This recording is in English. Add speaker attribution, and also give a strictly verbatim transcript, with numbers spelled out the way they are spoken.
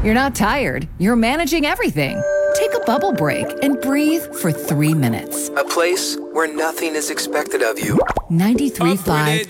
Speaker 1: You're not tired. You're managing everything. Take a bubble break and breathe for three minutes.
Speaker 2: A place where nothing is expected of you.
Speaker 1: ninety-three point five